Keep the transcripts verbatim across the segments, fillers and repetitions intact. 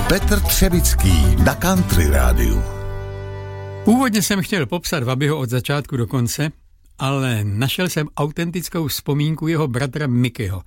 Petr Třebický na Country rádiu. Původně jsem chtěl popsat Wabiho od začátku do konce, ale našel jsem autentickou vzpomínku jeho bratra Mickeyho.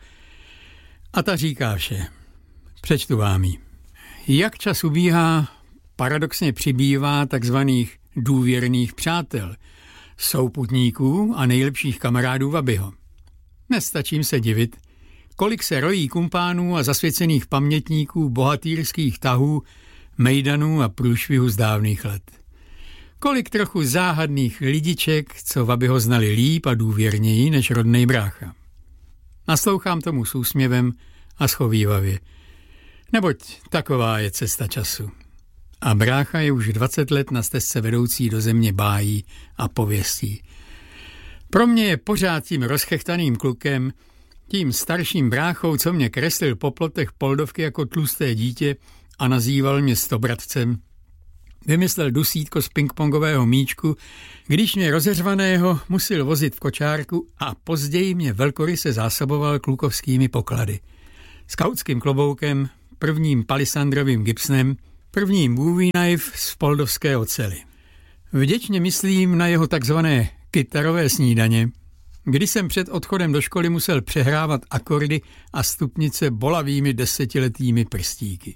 A ta říká vše. Přečtu vám ji. Jak čas ubíhá, paradoxně přibývá takzvaných důvěrných přátel, souputníků a nejlepších kamarádů Wabiho. Nestačím se divit, kolik se rojí kumpánů a zasvěcených pamětníků bohatýrských tahů, mejdanů a průšvihů z dávných let. Kolik trochu záhadných lidiček, co Wabiho znali líp a důvěrněji než rodnej brácha. Naslouchám tomu s úsměvem a schovívavě, neboť taková je cesta času. A brácha je už dvacet let na stezce vedoucí do země bájí a pověstí. Pro mě je pořád tím rozchechtaným klukem, tím starším bráchou, co mě kreslil po plotech Poldovky jako tlusté dítě a nazýval mě stobratcem. Vymyslel dusítko z pingpongového míčku, když mě rozeřvaného musel vozit v kočárku a později mě velkoryse zásoboval klukovskými poklady. Skautským kloboukem, prvním palisandrovým gipsnem, prvním Bowie knife z poldovské ocely. Vděčně myslím na jeho takzvané kytarové snídaně, kdy jsem před odchodem do školy musel přehrávat akordy a stupnice bolavými desetiletými prstíky.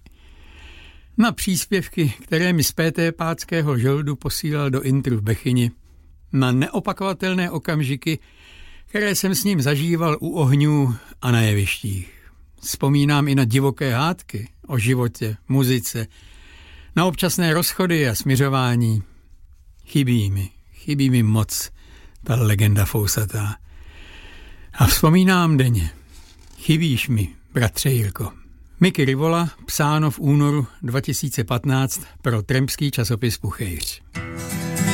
Na příspěvky, které mi z P T Páckého žoldu posílal do intru v Bechyni, na neopakovatelné okamžiky, které jsem s ním zažíval u ohňů a na jevištích. Vzpomínám i na divoké hádky o životě, muzice, na občasné rozchody a smiřování. Chybí mi, chybí mi moc ta legenda fousatá. A vzpomínám denně. Chybíš mi, bratře Jirko. Mickey Rivola, psáno v únoru dva tisíce patnáct pro trampský časopis Puchejř.